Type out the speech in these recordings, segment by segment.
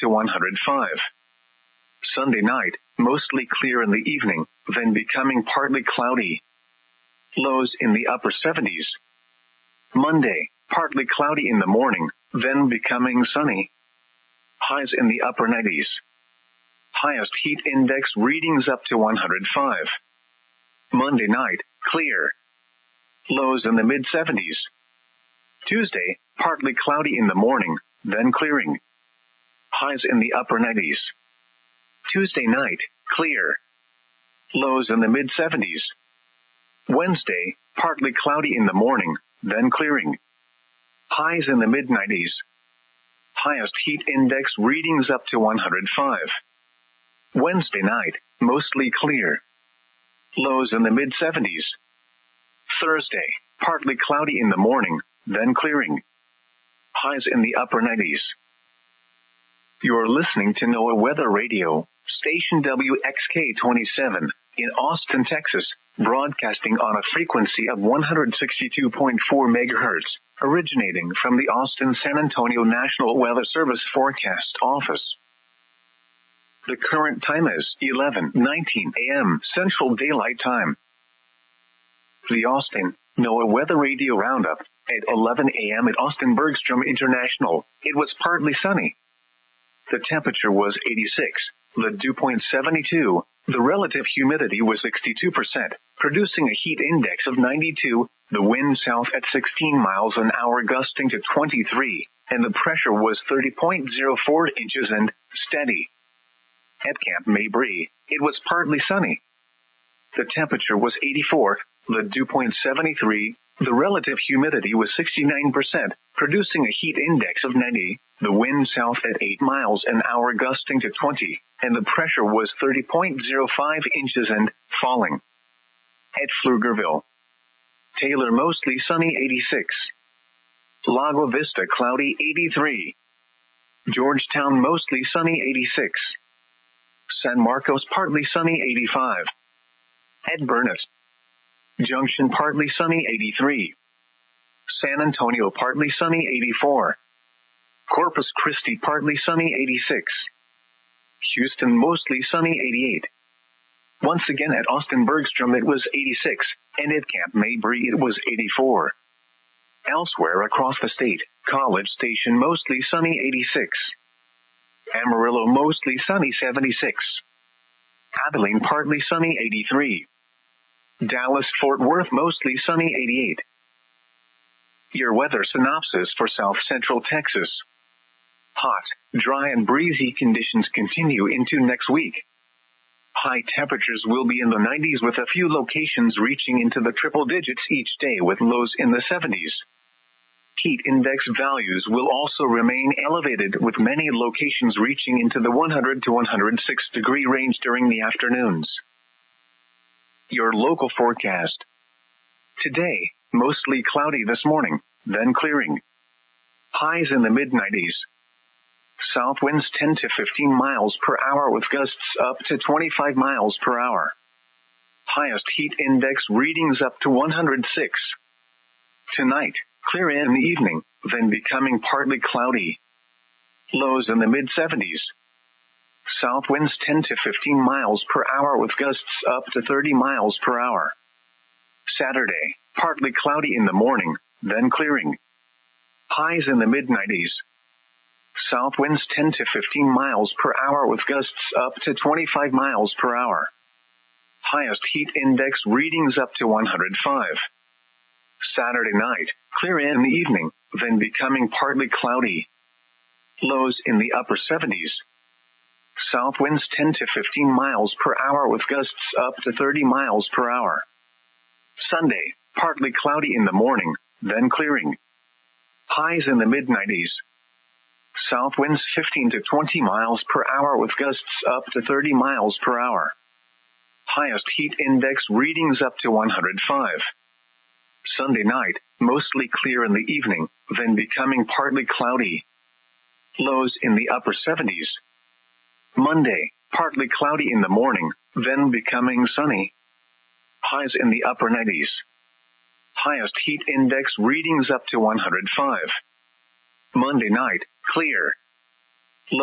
to 105. Sunday night, mostly clear in the evening, then becoming partly cloudy. Lows in the upper 70s. Monday, partly cloudy in the morning, then becoming sunny. Highs in the upper 90s. Highest heat index readings up to 105. Monday night, clear. Lows in the mid-70s. Tuesday, partly cloudy in the morning, then clearing. Highs in the upper 90s. Tuesday night, clear. Lows in the mid-70s. Wednesday, partly cloudy in the morning, then clearing. Highs in the mid-90s. Highest heat index readings up to 105. Wednesday night, mostly clear. Lows in the mid-70s. Thursday, partly cloudy in the morning, then clearing. Highs in the upper 90s. You're listening to NOAA Weather Radio, station WXK-27, in Austin, Texas, broadcasting on a frequency of 162.4 megahertz, originating from the Austin-San Antonio National Weather Service Forecast Office. The current time is 11:19 a.m. Central Daylight Time. The Austin NOAA Weather Radio Roundup. At 11 a.m. at Austin Bergstrom International, it was partly sunny. The temperature was 86, the dew point 72, the relative humidity was 62%, producing a heat index of 92, the wind south at 16 miles an hour gusting to 23, and the pressure was 30.04 inches and steady. At Camp Mabry, it was partly sunny. The temperature was 84, the dew point 73, the relative humidity was 69%, producing a heat index of 90, the wind south at 8 miles an hour gusting to 20, and the pressure was 30.05 inches and falling. At Pflugerville, Taylor mostly sunny 86. Lago Vista cloudy 83. Georgetown mostly sunny 86. San Marcos partly sunny 85. At Burnett Junction partly sunny 83. San Antonio partly sunny 84. Corpus Christi partly sunny 86. Houston mostly sunny 88. Once again at Austin Bergstrom it was 86, and at Camp Mabry it was 84. Elsewhere across the state, College Station mostly sunny 86. Amarillo mostly sunny 76. Abilene partly sunny 83. Dallas-Fort Worth mostly sunny 88. Your weather synopsis for South Central Texas. Hot, dry and breezy conditions continue into next week. High temperatures will be in the 90s with a few locations reaching into the triple digits each day with lows in the 70s. Heat index values will also remain elevated with many locations reaching into the 100 to 106 degree range during the afternoons. Your local forecast. Today, mostly cloudy this morning, then clearing. Highs in the mid-90s. South winds 10 to 15 miles per hour with gusts up to 25 miles per hour. Highest heat index readings up to 106. Tonight, clear in the evening, then becoming partly cloudy. Lows in the mid-70s. South winds 10 to 15 miles per hour with gusts up to 30 miles per hour. Saturday, partly cloudy in the morning, then clearing. Highs in the mid-90s. South winds 10 to 15 miles per hour with gusts up to 25 miles per hour. Highest heat index readings up to 105. Saturday night, clear in the evening, then becoming partly cloudy. Lows in the upper 70s. South winds 10 to 15 miles per hour with gusts up to 30 miles per hour. Sunday, partly cloudy in the morning, then clearing. Highs in the mid-90s. South winds 15 to 20 miles per hour with gusts up to 30 miles per hour. Highest heat index readings up to 105. Sunday night, mostly clear in the evening, then becoming partly cloudy. Lows in the upper 70s. Monday, partly cloudy in the morning, then becoming sunny. Highs in the upper 90s. Highest heat index readings up to 105. Monday night, clear. Lows in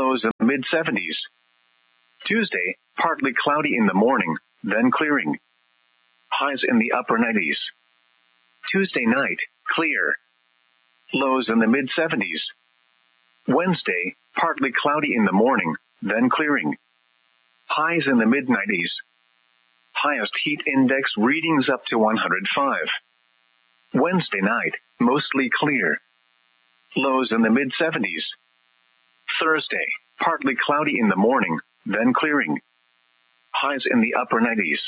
mid-70s. Tuesday, partly cloudy in the morning, then clearing. Highs in the upper 90s. Tuesday night, clear. Lows in the mid-70s. Wednesday, partly cloudy in the morning, then clearing. Highs in the mid-90s. Highest heat index readings up to 105. Wednesday night, mostly clear. Lows in the mid-70s. Thursday, partly cloudy in the morning, then clearing. Highs in the upper 90s.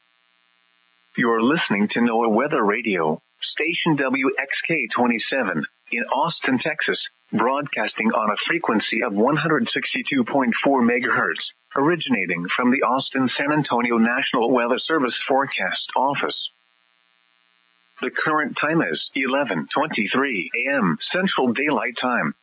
You're listening to NOAA Weather Radio, station WXK-27, in Austin, Texas, broadcasting on a frequency of 162.4 MHz, originating from the Austin-San Antonio National Weather Service Forecast Office. The current time is 11:23 a.m. Central Daylight Time.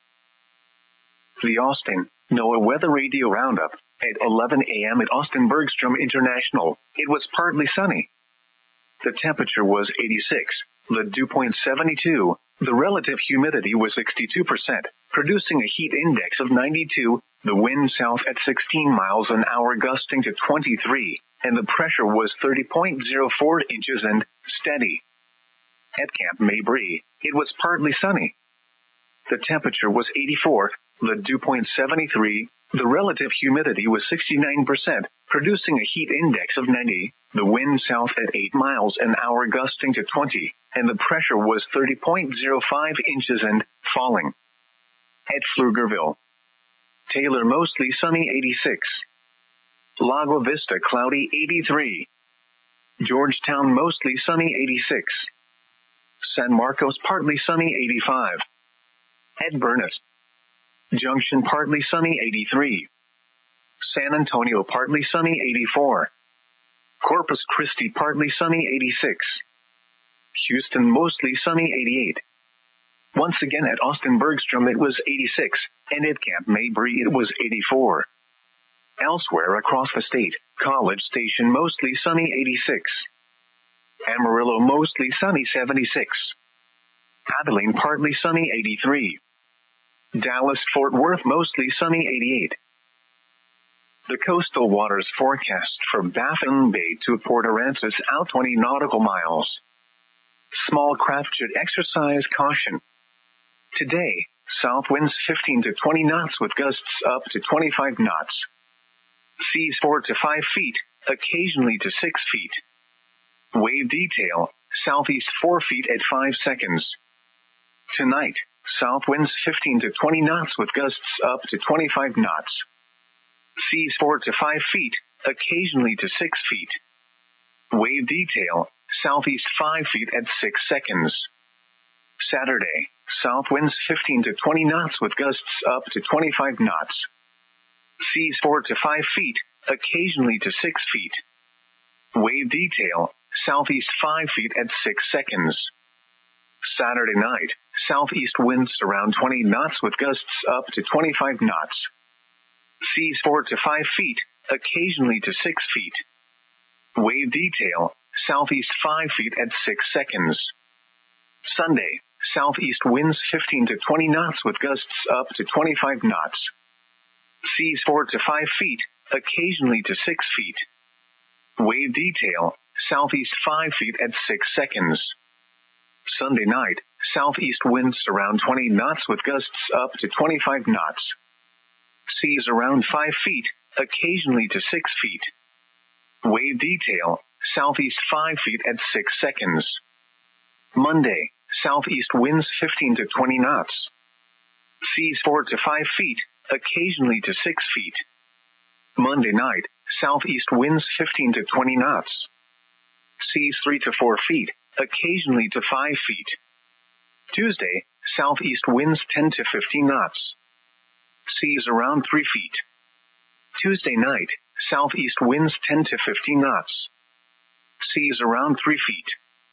The Austin NOAA Weather Radio Roundup. At 11 a.m. at Austin Bergstrom International, it was partly sunny. The temperature was 86, the dew point 72, the relative humidity was 62%, producing a heat index of 92, the wind south at 16 miles an hour gusting to 23, and the pressure was 30.04 inches and steady. At Camp Mabry, it was partly sunny. The temperature was 84, the dew point 73, the relative humidity was 69%, producing a heat index of 90, the wind south at 8 miles an hour gusting to 20, and the pressure was 30.05 inches and falling. At Pflugerville, Taylor mostly sunny 86. Lago Vista cloudy 83. Georgetown mostly sunny 86. San Marcos partly sunny 85. At Burnett Junction partly sunny 83. San Antonio partly sunny 84. Corpus Christi partly sunny 86. Houston mostly sunny 88. Once again at Austin Bergstrom it was 86, and at Camp Mabry it was 84. Elsewhere across the state, College Station mostly sunny 86. Amarillo mostly sunny 76. Abilene partly sunny 83. Dallas-Fort Worth mostly sunny 88. The coastal waters forecast for Baffin Bay to Port Aransas out 20 nautical miles. Small craft should exercise caution. Today, south winds 15 to 20 knots with gusts up to 25 knots. Seas 4 to 5 feet, occasionally to 6 feet. Wave detail, southeast 4 feet at 5 seconds. Tonight, south winds 15 to 20 knots with gusts up to 25 knots. Seas 4 to 5 feet, occasionally to 6 feet. Wave detail, southeast 5 feet at 6 seconds. Saturday, south winds 15 to 20 knots with gusts up to 25 knots. Seas 4 to 5 feet, occasionally to 6 feet. Wave detail, southeast 5 feet at 6 seconds. Saturday night, southeast winds around 20 knots with gusts up to 25 knots. Seas 4 to 5 feet, occasionally to 6 feet. Wave detail, southeast 5 feet at 6 seconds. Sunday, southeast winds 15 to 20 knots with gusts up to 25 knots. Seas 4 to 5 feet, occasionally to 6 feet. Wave detail, southeast 5 feet at 6 seconds. Sunday night, southeast winds around 20 knots with gusts up to 25 knots. Seas around 5 feet, occasionally to 6 feet. Wave detail, southeast 5 feet at 6 seconds. Monday, southeast winds 15 to 20 knots. Seas 4 to 5 feet, occasionally to 6 feet. Monday night, southeast winds 15 to 20 knots. Seas 3 to 4 feet, occasionally to 5 feet. Tuesday, southeast winds 10 to 15 knots. Seas around 3 feet. Tuesday night, southeast winds 10 to 15 knots. Seas around 3 feet.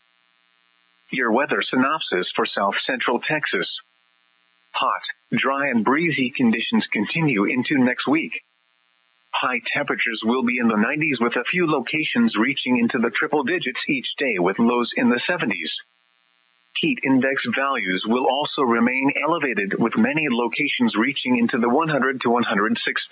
Your weather synopsis for South Central Texas. Hot, dry and breezy conditions continue into next week. High temperatures will be in the 90s with a few locations reaching into the triple digits each day with lows in the 70s. Heat index values will also remain elevated with many locations reaching into the 100 to 106